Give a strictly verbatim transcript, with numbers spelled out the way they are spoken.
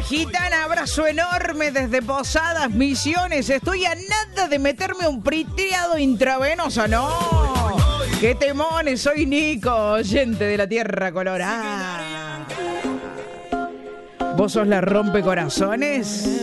Gitana, abrazo enorme desde Posadas, Misiones. Estoy a nada de meterme un priteado intravenoso, no. ¡Qué temones! Soy Nico, oyente de la Tierra Colorada. ¿Vos sos la rompecorazones?